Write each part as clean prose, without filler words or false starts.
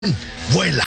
vuela.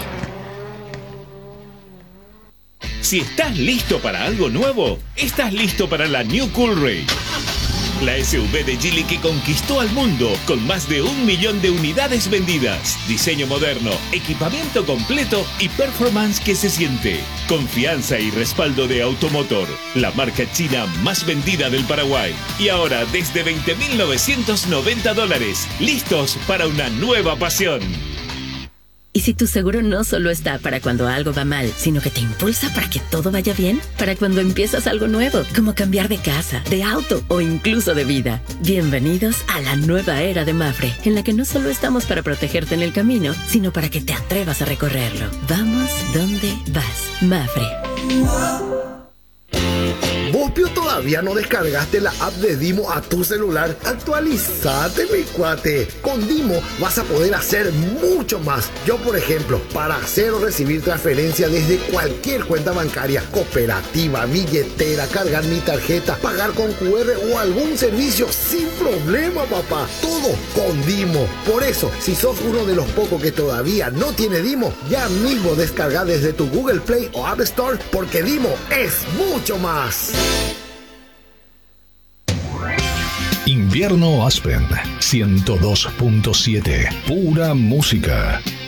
Si estás listo para algo nuevo, estás listo para la New Coolray. La SUV de Geely que conquistó al mundo con más de 1 millón de unidades vendidas. Diseño moderno, equipamiento completo y performance que se siente. Confianza y respaldo de Automotor, la marca china más vendida del Paraguay. Y ahora desde $20.990. Listos para una nueva pasión. ¿Y si tu seguro no solo está para cuando algo va mal, sino que te impulsa para que todo vaya bien? Para cuando empiezas algo nuevo, como cambiar de casa, de auto o incluso de vida. Bienvenidos a la nueva era de Mapfre, en la que no solo estamos para protegerte en el camino, sino para que te atrevas a recorrerlo. Vamos donde vas. Mapfre. ¿Vos, Pio, todavía no descargaste la app de Dimo a tu celular? Actualizate, mi cuate. Con Dimo vas a poder hacer mucho más. Yo, por ejemplo, para hacer o recibir transferencia desde cualquier cuenta bancaria, cooperativa, billetera, cargar mi tarjeta, pagar con QR o algún servicio sin problema, papá. Todo con Dimo. Por eso, si sos uno de los pocos que todavía no tiene Dimo, ya mismo descarga desde tu Google Play o App Store, porque Dimo es mucho más. Invierno Aspen 102.7, pura música.